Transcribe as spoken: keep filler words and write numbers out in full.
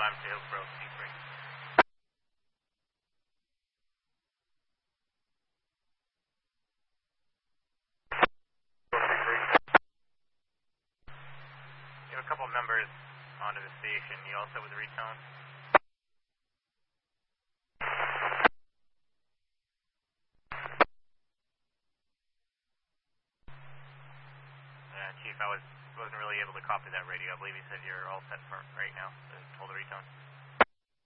I'm to Hillsborough, C three. You have a couple members onto the station. You all set with the retone? Uh, Chief, I was, wasn't really able to copy that radio. I believe you said you're all set for right now. Hold the retone.